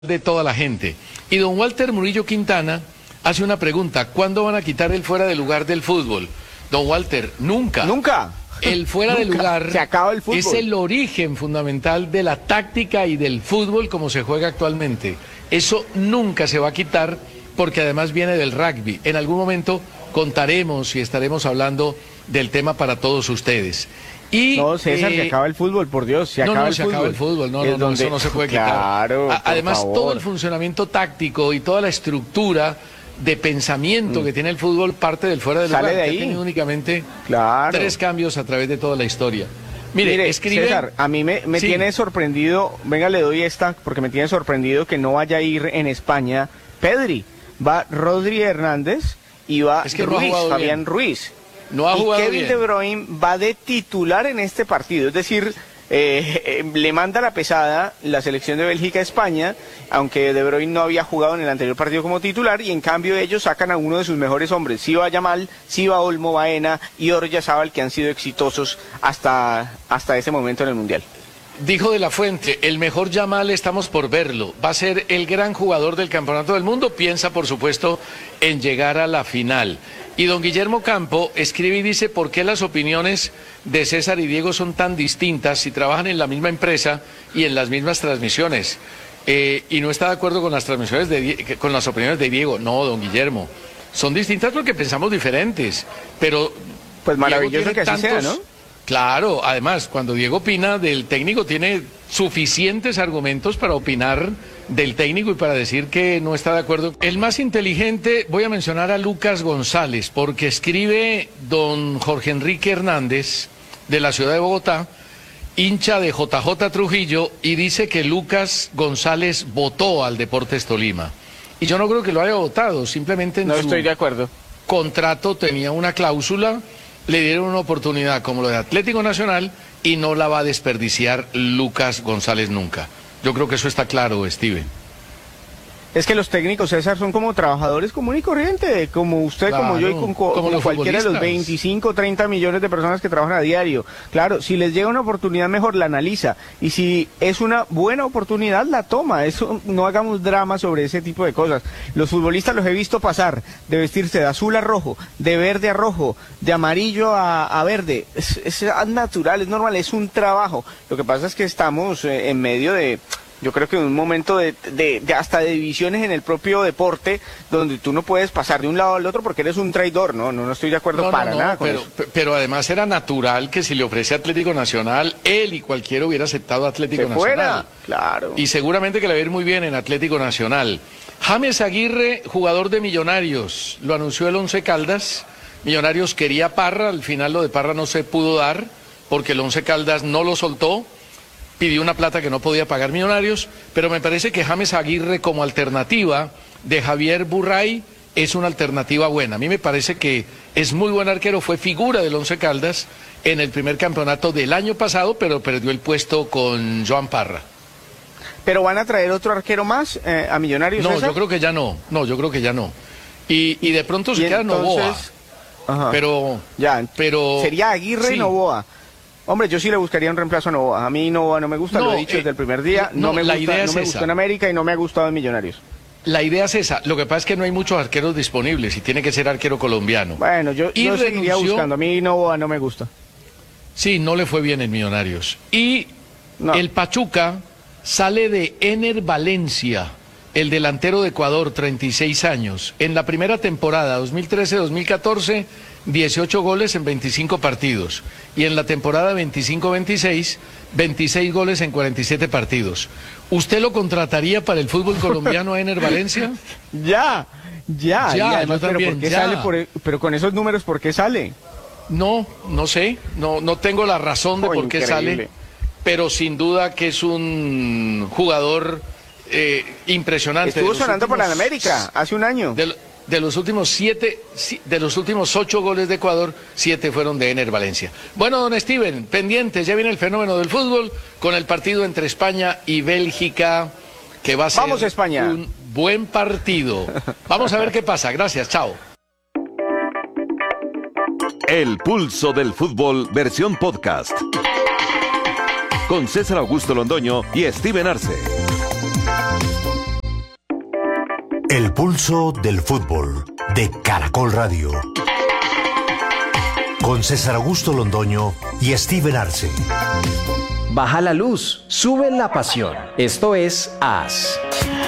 de toda la gente. Y don Walter Murillo Quintana hace una pregunta: ¿cuándo van a quitar el fuera de lugar del fútbol? Don Walter, nunca. Nunca. El fuera de lugar se acaba el fútbol. Es el origen fundamental de la táctica y del fútbol como se juega actualmente. Eso nunca se va a quitar porque además viene del rugby. En algún momento contaremos y estaremos hablando del tema para todos ustedes. Y, no, César, se acaba el fútbol, por Dios, se acaba el fútbol. acaba el fútbol, eso no se puede quitar. Claro, además, todo el funcionamiento táctico y toda la estructura de pensamiento que tiene el fútbol parte del fuera de lugar. Sale de ahí. Que ha tenido únicamente 3 cambios a través de toda la historia. Mire, escribe... César, a mí me sí. tiene sorprendido, venga, le doy esta, porque me tiene sorprendido que no vaya a ir en España Pedri. Va Rodri Hernández y va Ruiz, Fabián Ruiz. No ha jugado Kevin bien. De Bruyne va de titular en este partido, es decir, le manda la pesada la selección de Bélgica a España, aunque De Bruyne no había jugado en el anterior partido como titular, y en cambio ellos sacan a uno de sus mejores hombres. Sí va Yamal, sí va Olmo, Baena y Oyarzabal, que han sido exitosos hasta ese momento en el Mundial. Dijo De la Fuente, el mejor Yamal estamos por verlo, va a ser el gran jugador del Campeonato del Mundo, piensa por supuesto en llegar a la final. Y don Guillermo Campo escribe y dice: ¿por qué las opiniones de César y Diego son tan distintas si trabajan en la misma empresa y en las mismas transmisiones? Y no está de acuerdo con las transmisiones con las opiniones de Diego. No, don Guillermo, son distintas porque pensamos diferentes, pero pues maravilloso que así sea, ¿no? Claro, además, cuando Diego opina del técnico tiene suficientes argumentos para opinar del técnico y para decir que no está de acuerdo. El más inteligente, voy a mencionar a Lucas González, porque escribe don Jorge Enrique Hernández, de la ciudad de Bogotá, hincha de JJ Trujillo, y dice que Lucas González votó al Deportes Tolima. Y yo no creo que lo haya votado, simplemente no estoy de acuerdo. Contrato tenía una cláusula, le dieron una oportunidad como lo de Atlético Nacional y no la va a desperdiciar Lucas González nunca. Yo creo que eso está claro, Steven. Es que los técnicos, César, son como trabajadores común y corriente, como usted, claro, como yo y como cualquiera de los 25, 30 millones de personas que trabajan a diario. Claro, si les llega una oportunidad mejor, la analiza. Y si es una buena oportunidad, la toma. Eso, no hagamos drama sobre ese tipo de cosas. Los futbolistas los he visto pasar de vestirse de azul a rojo, de verde a rojo, de amarillo a verde. Es natural, es normal, es un trabajo. Lo que pasa es que estamos en medio de... Yo creo que en un momento de hasta de divisiones en el propio deporte, donde tú no puedes pasar de un lado al otro porque eres un traidor, no estoy de acuerdo para nada con eso. Pero además era natural que si le ofrece Atlético Nacional, él y cualquiera hubiera aceptado Atlético Nacional. Fuera, claro. Y seguramente que le va a ir muy bien en Atlético Nacional. James Aguirre, jugador de Millonarios, lo anunció el Once Caldas. Millonarios quería Parra, al final lo de Parra no se pudo dar porque el Once Caldas no lo soltó. Pidió una plata que no podía pagar Millonarios, pero me parece que James Aguirre como alternativa de Javier Burray es una alternativa buena. A mí me parece que es muy buen arquero, fue figura del Once Caldas en el primer campeonato del año pasado, pero perdió el puesto con Joan Parra. ¿Pero van a traer otro arquero más a Millonarios? No, César? yo creo que ya no. No, yo creo que ya no. Y de pronto se queda Novoa. Ajá. Pero sería Aguirre sí. Y Novoa. Hombre, yo sí le buscaría un reemplazo a Novoa. A mí Novoa no me gusta, lo he dicho desde el primer día. No me gustó en América y no me ha gustado en Millonarios. La idea es esa. Lo que pasa es que no hay muchos arqueros disponibles y tiene que ser arquero colombiano. Bueno, yo seguiría buscando. A mí Novoa no me gusta. Sí, no le fue bien en Millonarios. Y el Pachuca sale de Ener Valencia, el delantero de Ecuador, 36 años. En la primera temporada, 2013-2014... 18 goles en 25 partidos. Y en la temporada 25-26, 26 goles en 47 partidos. ¿Usted lo contrataría para el fútbol colombiano a Ener Valencia? Ya. Además, también, ¿pero sale pero con esos números, ¿por qué sale? No sé. No tengo la razón de por qué sale. Pero sin duda que es un jugador impresionante. Estuvo sonando para la América hace un año. De los últimos 8 goles de Ecuador, 7 fueron de Ener Valencia. Bueno, don Steven, pendientes, ya viene el fenómeno del fútbol con el partido entre España y Bélgica, que va a ser un buen partido. Vamos a ver qué pasa. Gracias, chao. El pulso del fútbol, versión podcast. Con César Augusto Londoño y Steven Arce. El pulso del fútbol de Caracol Radio. Con César Augusto Londoño y Steven Arce. Baja la luz, sube la pasión. Esto es AS.